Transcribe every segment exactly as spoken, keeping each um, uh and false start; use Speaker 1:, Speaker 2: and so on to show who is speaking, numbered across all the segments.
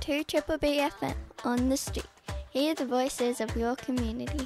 Speaker 1: two Triple B F M on the street. Hear the voices of your community.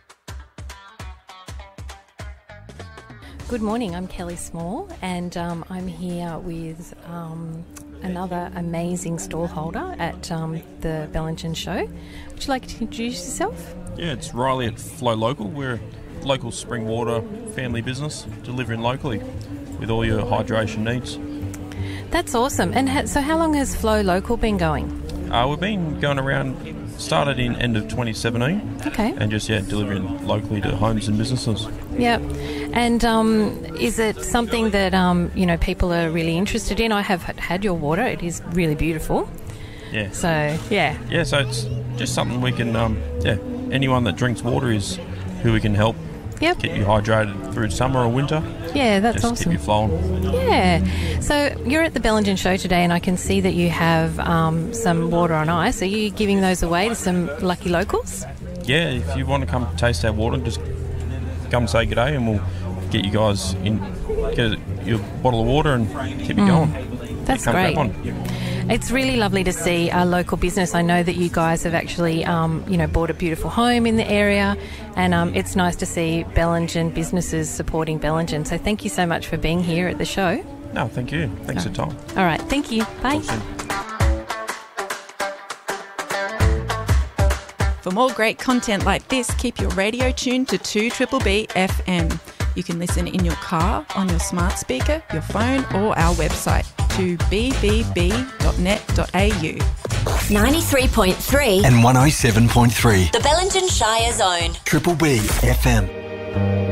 Speaker 2: Good morning, I'm Kelly Small and um, I'm here with um, another amazing stallholder at um, the Bellingen Show. Would you like to introduce yourself?
Speaker 3: Yeah, it's Riley at Flow Local. We're a local spring water family business delivering locally with all your hydration needs.
Speaker 2: That's awesome. And ha- so how long has Flow Local been going?
Speaker 3: Uh, we've been going around, started in end of twenty seventeen.
Speaker 2: Okay.
Speaker 3: And just, yeah, delivering locally to homes and businesses.
Speaker 2: Yep. And um, is it something that, um, you know, people are really interested in? I have had your water. It is really beautiful.
Speaker 3: Yeah.
Speaker 2: So, yeah.
Speaker 3: Yeah, so it's just something we can, um, yeah, anyone that drinks water is who we can help.
Speaker 2: Yep.
Speaker 3: Get you hydrated through summer or winter.
Speaker 2: Yeah, that's
Speaker 3: just
Speaker 2: awesome.
Speaker 3: Keep you flowing.
Speaker 2: Yeah. So you're at the Bellingen Show today and I can see that you have um, some water on ice. Are you giving those away to some lucky locals?
Speaker 3: Yeah, if you want to come taste our water, just come say good day and we'll get you guys in, get your bottle of water and keep you mm. going.
Speaker 2: That's
Speaker 3: come
Speaker 2: great.
Speaker 3: Grab one.
Speaker 2: It's really lovely to see a local business. I know that you guys have actually, um, you know, bought a beautiful home in the area, and um, it's nice to see Bellingen businesses supporting Bellingen. So thank you so much for being here at the show.
Speaker 3: No, thank you. Thanks for your time.
Speaker 2: All right, thank you. Bye.
Speaker 4: For more great content like this, keep your radio tuned to two Triple B F M. You can listen in your car, on your smart speaker, your phone, or our website to b b b dot net dot a u.
Speaker 5: ninety-three point three
Speaker 6: and one oh seven point three.
Speaker 5: The Bellingen Shire Zone.
Speaker 6: Triple B F M.